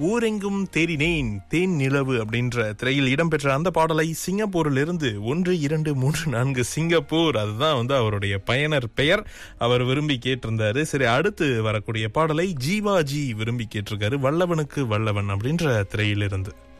ஊரெங்கும் தேடினேன் தேன் நிலவு அப்படின்ற திரையில் இடம்பெற்ற அந்த பாடலை சிங்கப்பூரிலிருந்து 1 2 3 4 சிங்கப்பூர், அதுதான் அவருடைய பயனர் பெயர். அவர் விரும்பி கேட்டிருந்தாரு. சரி, அடுத்து வரக்கூடிய பாடலை ஜீவாஜி விரும்பி கேட்டிருக்காரு. வல்லவனுக்கு வல்லவன் அப்படின்ற திரையிலிருந்து.